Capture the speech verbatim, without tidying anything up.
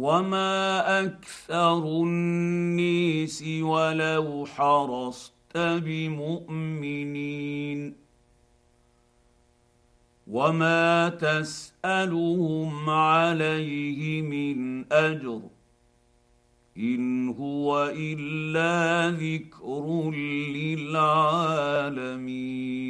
وما اكثر النيس ولو حرصت بمؤمنين وما تسالهم عليه من اجر ان هو الا ذكر للعالمين.